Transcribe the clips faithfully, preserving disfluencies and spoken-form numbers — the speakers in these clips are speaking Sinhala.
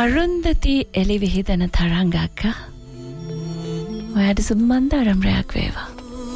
අරුන්දති එලි විහිදන තරංගක්ක ඔයාට සුබමන්දාරම් රැයක් වේවා.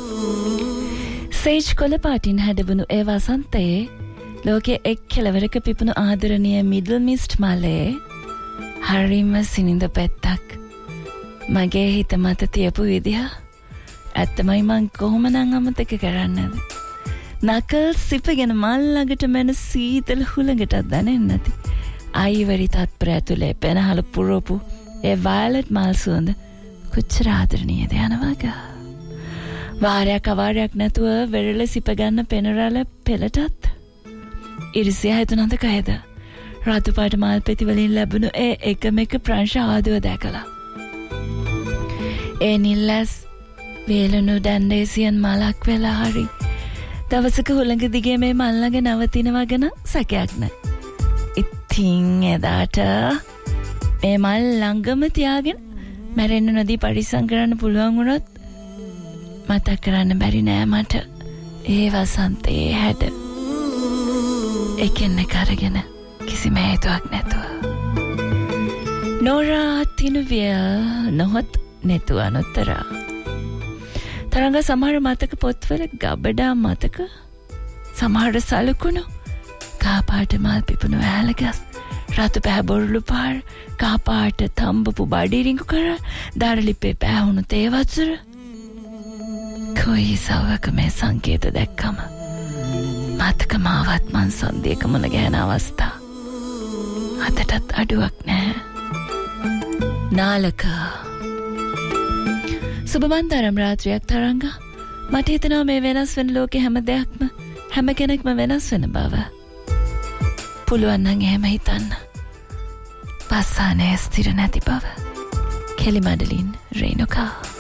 සේජ් කොළ පාටින් හැඩවුණු ඒ වසන්තයේ ලෝකයේ එක් කෙළවරක පිපුණු ආදරණීය මිඩල් මිස්ට් මලේ හරිම සිනිඳ පෙත්තක් මගේ හිත මත තියපු විදිහ ඇත්තමයි මං කොහොමනම් අමතක කරන්නද? නකල් සිපගෙන මල් ළඟට මෙන සීතල හුළඟටත් දැනෙන්නේ නැති අයිවරි තත්පර ඇතුලේ පෙනහල පුරවපු ඒ වයලට් මල් සුවඳ කොච්චර ආදරණීයද යනවාග. වාරයක් අවාරයක් නැතුව වෙරළ සිප ගන්න පෙනරළ පෙළටත් ඉරිසියා හිතුනන්ද කයද රතු පාට මල් පෙති වලින් ලැබුණු ඒ එකම එක ප්‍රංශ ආදුව දැකලා ඒ නිල්ලස් වේලනු ඩැන්ඩේසියන් මලක් වෙලා හරි දවසක හුළඟ දිගේ මේ මල් ළඟ නවතිනවා ගැන සැකයක් නැහැ. ඉතින් එදාට මේ මල් ළඟම තියාගෙන මැරෙන්න නොදී පරිස්සම් කරන්න පුළුවන් වුණොත් මතක් කරන්න බැරි නෑ මට ඒ වසන්තයේ හැඩ එකෙන් එක අරගෙන කිසිම හේතුවක් නැතුව නෝරා තිනුවිය නොහොත් නැතුව අනුත්තර තරංග සමහර මතක පොත්වල ගබඩා මතක සමහර සලකුණු කාපාට මල් පිපුණු ඇලගස් රතු පැහැබොරළු පාර කාපාට තම්බපු බඩිරිංගු කර දරලිපේ පැහුණු තේවත්සර කොයි සවක මේ සංකේත දැක්කම මතක මාවත් මන් සන්දියක මුණ ගැහෙන අවස්ථා අදටත් අඩුවක් නැහැ. නාලක සුබමන්තරම් රාත්‍රියක් තරංග මට හිතෙනවා මේ වෙනස් වෙන ලෝකේ හැම දෙයක්ම හැම කෙනෙක්ම වෙනස් වෙන බව. පුළුවන් නම් එහෙම හිතන්න. පස්සානේ ස්ථිර නැති බව. කෙලි මඩලින් රේණුකා